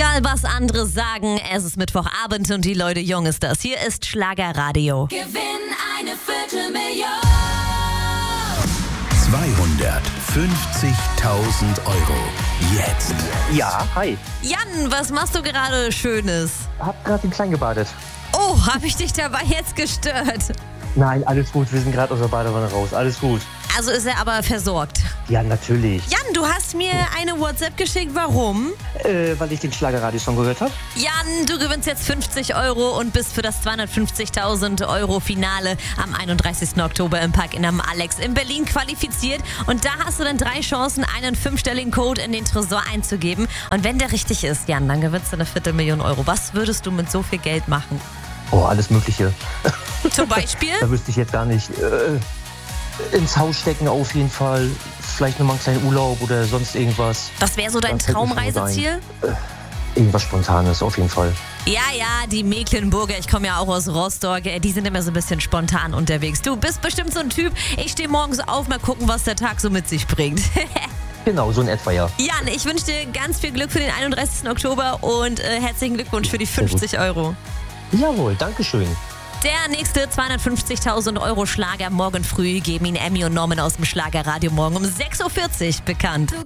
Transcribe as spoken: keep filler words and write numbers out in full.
Egal was andere sagen, es ist Mittwochabend und die Leute jung ist das. Hier ist Schlagerradio. Gewinn eine Viertelmillion. zweihundertfünfzigtausend Euro. Jetzt. Ja, hi. Jan, was machst du gerade Schönes? Hab gerade den Kleinen gebadet. Oh, habe ich dich dabei jetzt gestört? Nein, alles gut. Wir sind gerade aus der Badewanne raus. Alles gut. Also ist er aber versorgt. Ja, natürlich. Jan, du hast mir eine WhatsApp geschickt. Warum? Äh, weil ich den Schlagerradio-Song gehört habe. Jan, du gewinnst jetzt fünfzig Euro und bist für das zweihundertfünfzigtausend Euro Finale am einunddreißigsten Oktober im Park in am Alex in Berlin qualifiziert. Und da hast du dann drei Chancen, einen fünfstelligen Code in den Tresor einzugeben. Und wenn der richtig ist, Jan, dann gewinnst du eine Viertelmillion Euro. Was würdest du mit so viel Geld machen? Oh, alles Mögliche. Zum Beispiel? Da wüsste ich jetzt gar nicht. Äh, ins Haus stecken auf jeden Fall. Vielleicht nochmal einen kleinen Urlaub oder sonst irgendwas. Was wäre so dein Was fällt mir schon Traumreiseziel? ein? Äh, irgendwas Spontanes, auf jeden Fall. Ja, ja, die Mecklenburger, ich komme ja auch aus Rostock, äh, die sind immer so ein bisschen spontan unterwegs. Du bist bestimmt so ein Typ, ich stehe morgens auf, mal gucken, was der Tag so mit sich bringt. Genau, so in etwa, ja. Jan, ich wünsche dir ganz viel Glück für den einunddreißigsten Oktober und äh, herzlichen Glückwunsch für die fünfzig Euro. Jawohl, dankeschön. Der nächste zweihundertfünfzigtausend Euro Schlager morgen früh geben ihn Emmy und Norman aus dem Schlagerradio morgen um sechs Uhr vierzig bekannt.